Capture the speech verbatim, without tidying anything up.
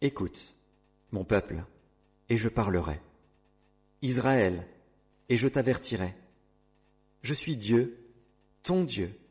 Écoute, mon peuple, et je parlerai. Israël, et je t'avertirai. Je suis Dieu, ton Dieu.